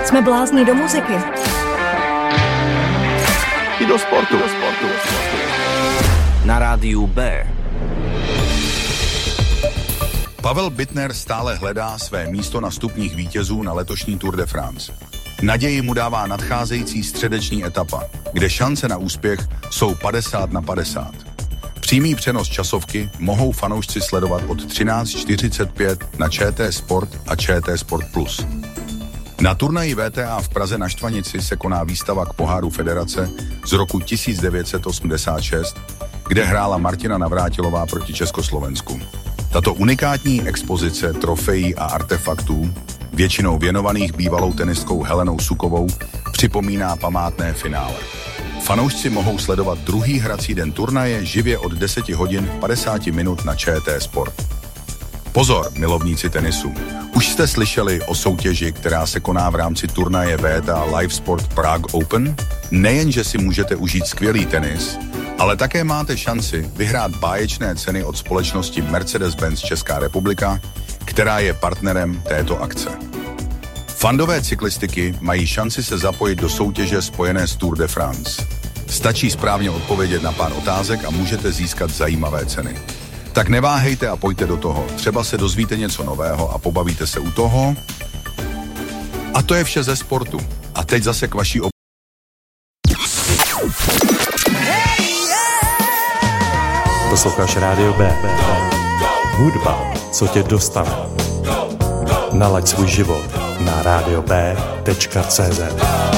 Jsme blázni do muziky. I do sportu. Na rádiu B. Pavel Bittner stále hledá své místo na stupních vítězů na letošní Tour de France. Naději mu dává nadcházející středeční etapa, kde šance na úspěch jsou 50/50. Přímý přenos časovky mohou fanoušci sledovat od 13:45 na ČT Sport a ČT Sport Plus. Na turnaji VTA v Praze na Štvanici se koná výstava k poháru Federace z roku 1986, kde hrála Martina Navrátilová proti Československu. Tato unikátní expozice trofejí a artefaktů, většinou věnovaných bývalou tenistkou Helenou Sukovou, připomíná památné finále. Fanoušci mohou sledovat druhý hrací den turnaje živě od 10 hodin 50 minut na ČT Sport. Pozor, milovníci tenisu. Už jste slyšeli o soutěži, která se koná v rámci turnaje VTA Live Sport Prague Open? Nejenže si můžete užít skvělý tenis, ale také máte šanci vyhrát báječné ceny od společnosti Mercedes-Benz Česká republika, která je partnerem této akce. Fandové cyklistiky mají šanci se zapojit do soutěže spojené s Tour de France. Stačí správně odpovědět na pár otázek a můžete získat zajímavé ceny. Tak neváhejte a pojďte do toho. Třeba se dozvíte něco nového a pobavíte se u toho. A to je vše ze sportu. A teď zase k vaší Posloucháš Rádio B. Hudba, co tě dostane. Nalaď svůj život na radiob.cz.